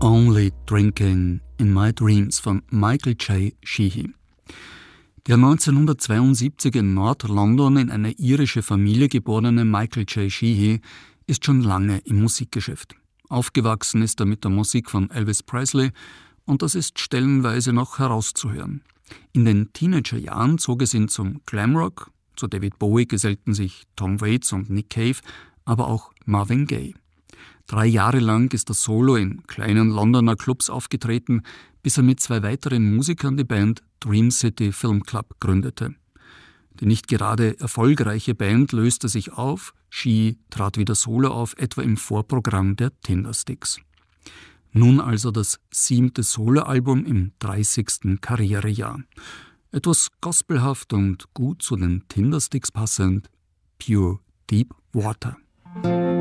Only Drinking in My Dreams von Michael J. Sheehy. Der 1972 in Nord-London in eine irische Familie geborene Michael J. Sheehy ist schon lange im Musikgeschäft. Aufgewachsen ist er mit der Musik von Elvis Presley und das ist stellenweise noch herauszuhören. In den Teenagerjahren zog es ihn zum Glamrock, zu David Bowie gesellten sich Tom Waits und Nick Cave, aber auch Marvin Gaye. 3 Jahre lang ist er solo in kleinen Londoner Clubs aufgetreten, bis er mit 2 weiteren Musikern die Band Dream City Film Club gründete. Die nicht gerade erfolgreiche Band löste sich auf, Sheehy trat wieder solo auf, etwa im Vorprogramm der Tindersticks. Nun also das 7. Soloalbum im 30. Karrierejahr. Etwas gospelhaft und gut zu den Tindersticks passend, Pure Deep Water.